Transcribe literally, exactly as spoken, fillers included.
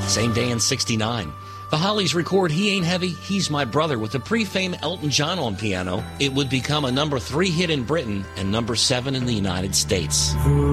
Same day in sixty-nine. The Hollies record He Ain't Heavy, He's My Brother with the pre-fame Elton John on piano. It would become a number three hit in Britain and number seven in the United States.